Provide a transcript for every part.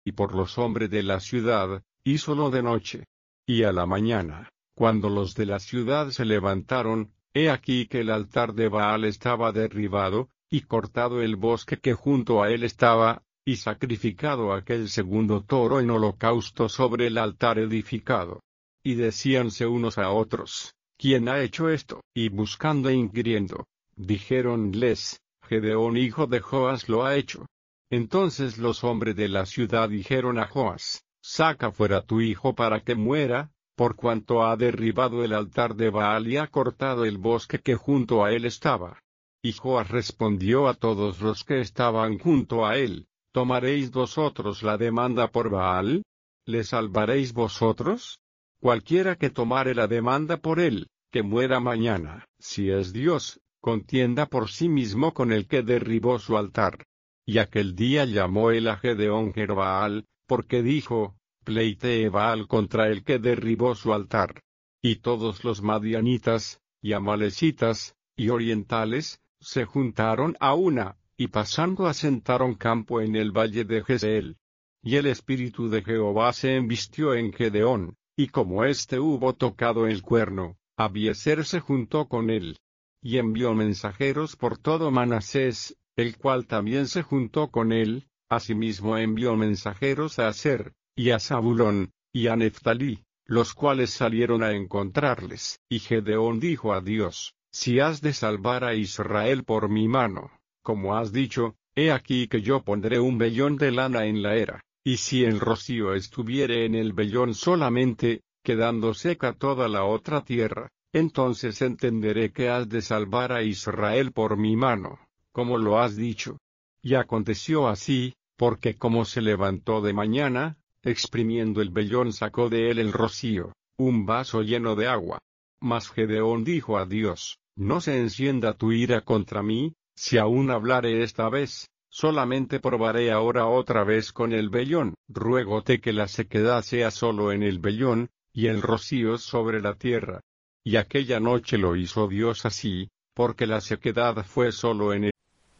y por los hombres de la ciudad, hízolo de noche. Y a la mañana, cuando los de la ciudad se levantaron, he aquí que el altar de Baal estaba derribado, y cortado el bosque que junto a él estaba, y sacrificado aquel segundo toro en holocausto sobre el altar edificado. Y decíanse unos a otros, ¿quién ha hecho esto? Y buscando e inquiriendo, dijéronles, Gedeón hijo de Joas lo ha hecho. Entonces los hombres de la ciudad dijeron a Joas, saca fuera tu hijo para que muera, por cuanto ha derribado el altar de Baal y ha cortado el bosque que junto a él estaba. Y Joas respondió a todos los que estaban junto a él, ¿tomaréis vosotros la demanda por Baal? ¿Le salvaréis vosotros? Cualquiera que tomare la demanda por él, que muera mañana, si es Dios, contienda por sí mismo con el que derribó su altar. Y aquel día llamó él a Gedeón Jerbaal, porque dijo, pleitee Baal contra el que derribó su altar. Y todos los madianitas, y amalecitas, y orientales, se juntaron a una, y pasando asentaron campo en el valle de Jezreel. Y el espíritu de Jehová se embistió en Gedeón, y como éste hubo tocado el cuerno, Abiezer se juntó con él. Y envió mensajeros por todo Manasés, el cual también se juntó con él, asimismo envió mensajeros a Aser, y a Zabulón, y a Neftalí, los cuales salieron a encontrarles. Y Gedeón dijo a Dios, si has de salvar a Israel por mi mano, como has dicho, he aquí que yo pondré un vellón de lana en la era, y si el rocío estuviere en el vellón solamente, quedando seca toda la otra tierra, entonces entenderé que has de salvar a Israel por mi mano, como lo has dicho. Y aconteció así, porque como se levantó de mañana, exprimiendo el vellón sacó de él el rocío, un vaso lleno de agua. Mas Gedeón dijo a Dios, no se encienda tu ira contra mí, si aún hablare esta vez, solamente probaré ahora otra vez con el vellón. Ruégote que la sequedad sea solo en el vellón, y el rocío sobre la tierra. Y aquella noche lo hizo Dios así, porque la sequedad fue solo en él.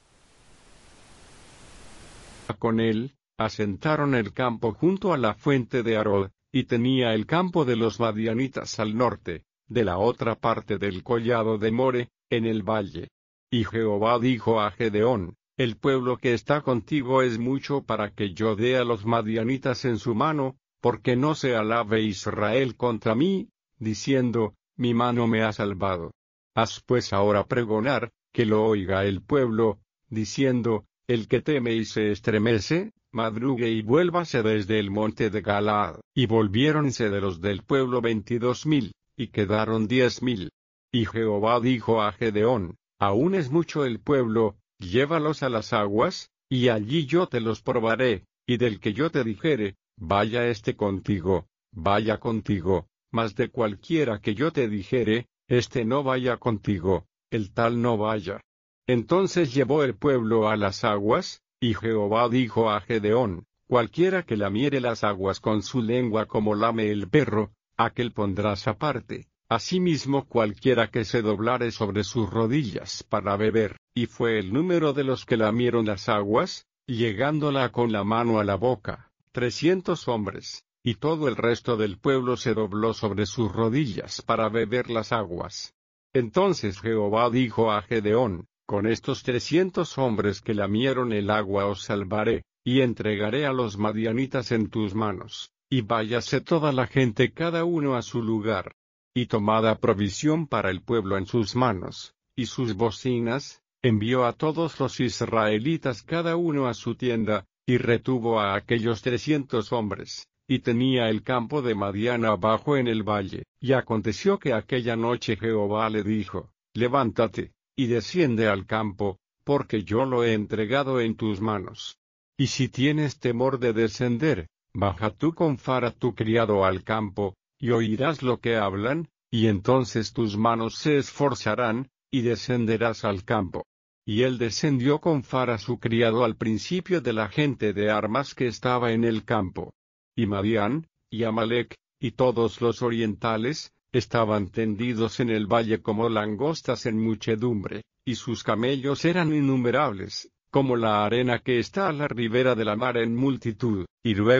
Con él, asentaron el campo junto a la fuente de Arod, y tenía el campo de los madianitas al norte, de la otra parte del collado de More, en el valle. Y Jehová dijo a Gedeón, el pueblo que está contigo es mucho para que yo dé a los madianitas en su mano, porque no se alabe Israel contra mí, diciendo, mi mano me ha salvado. Haz pues ahora pregonar, que lo oiga el pueblo, diciendo, el que teme y se estremece, madrugue y vuélvase desde el monte de Galaad. Y volviéronse de los del pueblo 22,000, y quedaron 10,000. Y Jehová dijo a Gedeón, aún es mucho el pueblo, llévalos a las aguas, y allí yo te los probaré, y del que yo te dijere, vaya contigo, vaya contigo, mas de cualquiera que yo te dijere, no vaya contigo, el tal no vaya. Entonces llevó el pueblo a las aguas, y Jehová dijo a Gedeón, cualquiera que lamiere las aguas con su lengua como lame el perro, aquel pondrás aparte. Asimismo cualquiera que se doblare sobre sus rodillas para beber, y fue el número de los que lamieron las aguas, llegándola con la mano a la boca, 300 hombres, y todo el resto del pueblo se dobló sobre sus rodillas para beber las aguas. Entonces Jehová dijo a Gedeón, con estos 300 hombres que lamieron el agua os salvaré, y entregaré a los madianitas en tus manos, y váyase toda la gente cada uno a su lugar. Y tomada provisión para el pueblo en sus manos, y sus bocinas, envió a todos los israelitas cada uno a su tienda, y retuvo a aquellos 300 hombres, y tenía el campo de Madián abajo en el valle. Y aconteció que aquella noche Jehová le dijo, levántate, y desciende al campo, porque yo lo he entregado en tus manos. Y si tienes temor de descender, baja tú con Fara tu criado al campo, y oirás lo que hablan, y entonces tus manos se esforzarán, y descenderás al campo. Y él descendió con Fara su criado al principio de la gente de armas que estaba en el campo. Y Madián, y Amalec, y todos los orientales, estaban tendidos en el valle como langostas en muchedumbre, y sus camellos eran innumerables, como la arena que está a la ribera de la mar en multitud, y luego